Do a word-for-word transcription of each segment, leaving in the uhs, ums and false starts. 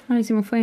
Ay, se me fue.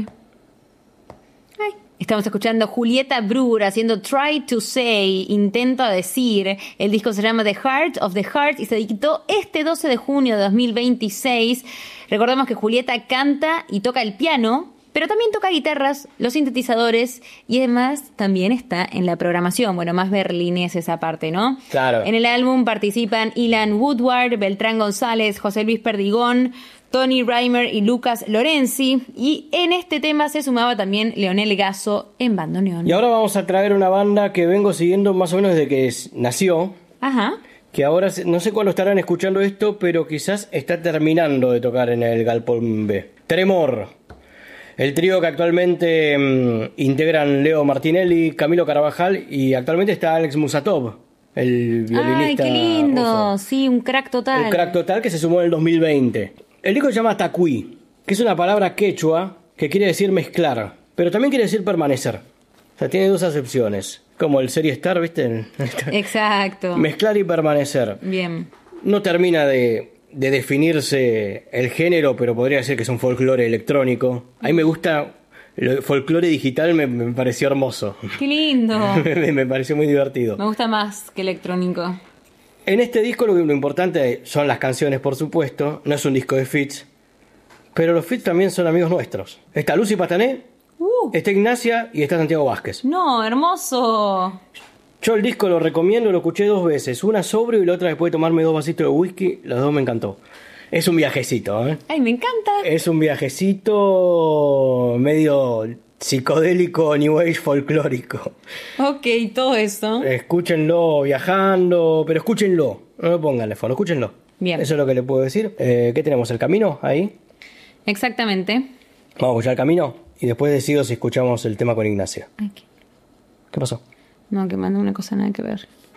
Ay. Estamos escuchando Julieta Brür haciendo Try to Say, intento decir. El disco se llama The Heart of the Heart y se editó este doce de junio de dos mil veintiséis. Recordemos que Julieta canta y toca el piano, pero también toca guitarras, los sintetizadores y además también está en la programación. Bueno, más berlinés esa parte, ¿no? Claro. En el álbum participan Ilan Woodward, Beltrán González, José Luis Perdigón, Tony Reimer y Lucas Lorenzi. Y en este tema se sumaba también Leonel Gasso en bandoneón. Y ahora vamos a traer una banda que vengo siguiendo más o menos desde que es- nació. Ajá. Que ahora, se- no sé cuándo estarán escuchando esto, pero quizás está terminando de tocar en el Galpón B. Tremor. El trío que actualmente mmm, integran Leo Martinelli, Camilo Carabajal y actualmente está Alex Musatov, el violinista. Ay, qué lindo. ruso. Sí, un crack total. El crack total que se sumó en el dos mil veinte. El disco se llama Tacuí, que es una palabra quechua que quiere decir mezclar, pero también quiere decir permanecer. O sea, tiene dos acepciones, como el serie Star, ¿viste? Exacto. Mezclar y permanecer. Bien. No termina de, de definirse el género, pero podría decir que es un folclore electrónico. A mí me gusta, el folclore digital me, me pareció hermoso. Qué lindo. me, me pareció muy divertido. Me gusta más que electrónico. En este disco lo, lo importante son las canciones, por supuesto. No es un disco de feats, pero los feats también son amigos nuestros. Está Lucy Patané, Uh, está Ignacia y está Santiago Vázquez. no, hermoso. Yo el disco lo recomiendo, lo escuché dos veces. Una sobrio y la otra después de tomarme dos vasitos de whisky. Las dos me encantó. Es un viajecito, ¿eh? Ay, me encanta. Es un viajecito medio psicodélico, new age folclórico. Ok, todo eso. Escúchenlo viajando, pero escúchenlo. No lo pongan el fondo, escúchenlo. Bien. Eso es lo que le puedo decir. Eh, ¿Qué tenemos? ¿El camino ahí? Exactamente. Vamos a escuchar el camino y después decido si escuchamos el tema con Ignacia. Ay, qué- ¿Qué pasó? No, que mandó una cosa nada que ver.